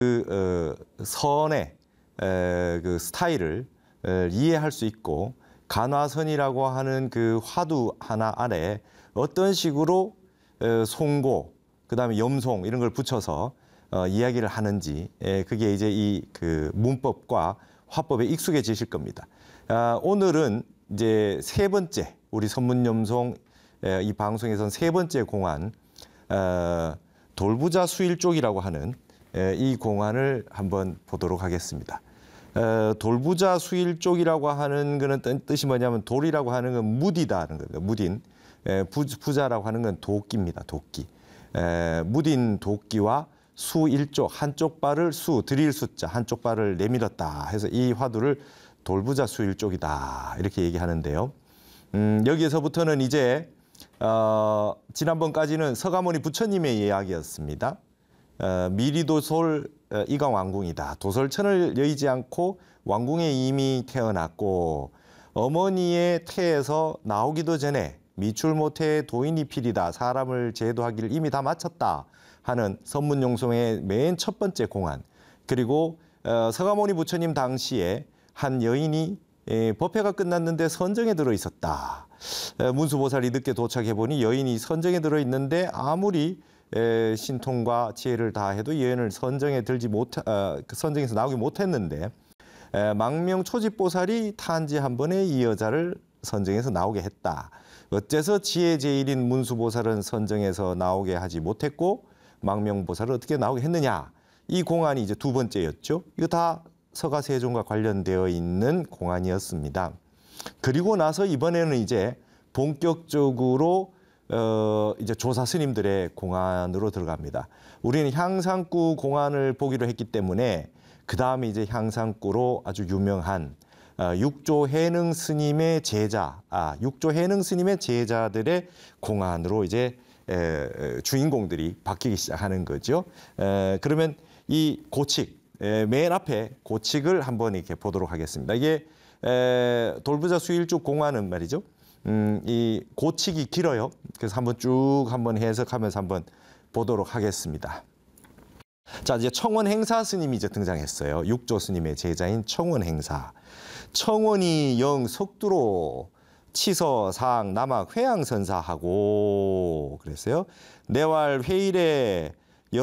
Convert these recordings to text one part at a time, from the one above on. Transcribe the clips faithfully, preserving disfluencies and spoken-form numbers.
그 어, 선의 에, 그 스타일을 에, 이해할 수 있고 간화선이라고 하는 그 화두 하나 아래 어떤 식으로 에, 송고 그다음에 염송 이런 걸 붙여서 어, 이야기를 하는지 에, 그게 이제 이 그 문법과 화법에 익숙해지실 겁니다. 아, 오늘은 이제 세 번째 우리 선문염송 에, 이 방송에선 세 번째 공안 어, 돌부자 수일족이라고 하는 에, 이 공안을 한번 보도록 하겠습니다. 어, 돌부자 수일족이라고 하는 거는 뜻이 뭐냐면 돌이라고 하는 건 무디다는 거예요. 무딘. 에, 부, 부자라고 하는 건 도끼입니다. 도끼. 에, 무딘 도끼와 수일족 한쪽 발을 수 드릴 숫자 한쪽 발을 내밀었다 해서 이 화두를 돌부자 수일족이다 이렇게 얘기하는데요. 음, 여기에서부터는 이제 어, 지난번까지는 서가모니 부처님의 이야기였습니다. 어, 미리도솔 어, 이강 왕궁이다. 도솔천을 여의지 않고 왕궁에 이미 태어났고 어머니의 태에서 나오기도 전에 미출 못해 도인이 필이다. 사람을 제도하기를 이미 다 마쳤다 하는 선문용송의 맨 첫 번째 공안. 그리고 어, 서가모니 부처님 당시에 한 여인이 에, 법회가 끝났는데 선정에 들어 있었다. 에, 문수보살이 늦게 도착해 보니 여인이 선정에 들어 있는데 아무리 에, 신통과 지혜를 다해도 여인을 선정에 들지 못, 어, 그 선정에서 나오기 못했는데 에, 망명초집보살이 탄지 한 번에 이 여자를 선정에서 나오게 했다. 어째서 지혜 제일인 문수보살은 선정에서 나오게 하지 못했고 망명보살은 어떻게 나오게 했느냐? 이 공안이 이제 두 번째였죠. 이거 다 서가세종과 관련되어 있는 공안이었습니다. 그리고 나서 이번에는 이제 본격적으로 어 이제 조사 스님들의 공안으로 들어갑니다. 우리는 향상구 공안을 보기로 했기 때문에 그 다음에 이제 향상구로 아주 유명한 어, 육조 해능 스님의 제자, 아 육조 해능 스님의 제자들의 공안으로 이제 에, 주인공들이 바뀌기 시작하는 거죠. 에, 그러면 이 고칙 에, 맨 앞에 고칙을 한번 이렇게 보도록 하겠습니다. 이게 에, 돌부자 수일족 공안은 말이죠. 음, 이 고칙이 길어요. 그래서 한번 쭉 한번 해석하면서 한번 보도록 하겠습니다. 자, 이제 청원 행사 스님이 이제 등장했어요. 육조 스님의 제자인 청원 행사. 청원이 영 석두로 치서상 남학 회양선사하고 그랬어요. 내왈 회일에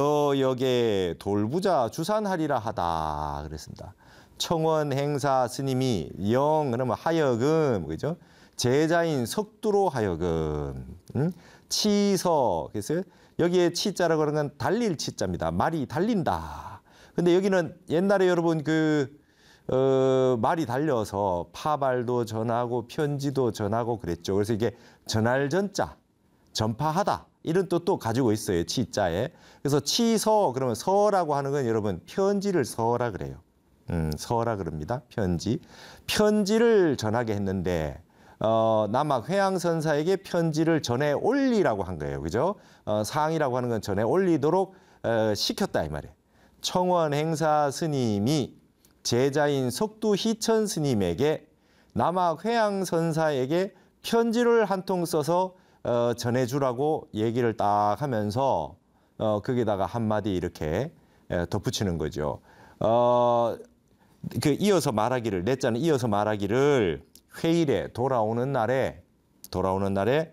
여역에 돌부자 주산하리라 하다 그랬습니다. 청원 행사 스님이 영 그러면 하여금 그죠? 제자인 석두로 하여금 음? 치서 그래서 여기에 치자라고 하는 건 달릴 치자입니다. 말이 달린다. 근데 여기는 옛날에 여러분 그 어, 말이 달려서 파발도 전하고 편지도 전하고 그랬죠. 그래서 이게 전할 전자, 전파하다 이런 뜻도 가지고 있어요. 치자에. 그래서 치서 그러면 서라고 하는 건 여러분 편지를 서라 그래요. 음, 서라 그럽니다. 편지. 편지를 전하게 했는데 어, 남학 회양선사에게 편지를 전해 올리라고 한 거예요. 그죠? 어, 상이라고 하는 건 전해 올리도록 어, 시켰다 이 말이에요. 청원 행사 스님이 제자인 석두 희천 스님에게 남학 회양선사에게 편지를 한 통 써서 어, 전해주라고 얘기를 딱 하면서 어, 거기다가 한마디 이렇게 에, 덧붙이는 거죠. 어, 그 이어서 말하기를, 넷자는 이어서 말하기를 회일에 돌아오는 날에 돌아오는 날에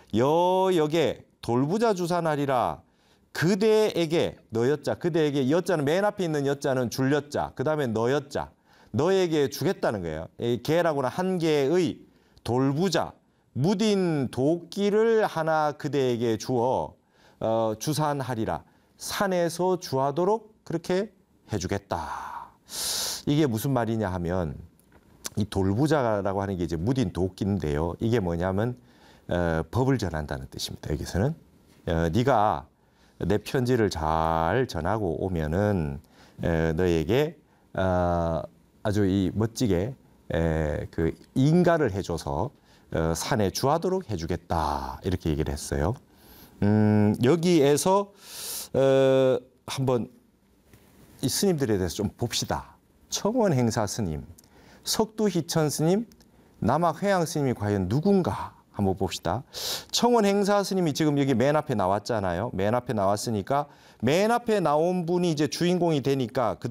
여역에 돌부자 주산하리라. 그대에게 너여자, 그대에게 여자는 맨 앞에 있는 여자는 줄여자, 그 다음에 너여자, 너에게 주겠다는 거예요. 개라고는 한 개의 돌부자, 무딘 도끼를 하나 그대에게 주어 어, 주산하리라. 산에서 주하도록 그렇게 해주겠다. 이게 무슨 말이냐 하면 이 돌부자라고 하는 게 이제 무딘 도끼인데요. 이게 뭐냐면 어, 법을 전한다는 뜻입니다. 여기서는 어, 네가 내 편지를 잘 전하고 오면은 에, 너에게 어, 아주 이 멋지게 에, 그 인가를 해줘서 어, 산에 주하도록 해주겠다 이렇게 얘기를 했어요. 음, 여기에서 어, 한번 이 스님들에 대해서 좀 봅시다. 청원 행사 스님, 석두 희천 스님, 남학 회양 스님이 과연 누군가 한번 봅시다. 청원 행사 스님이 지금 여기 맨 앞에 나왔잖아요. 맨 앞에 나왔으니까 맨 앞에 나온 분이 이제 주인공이 되니까 그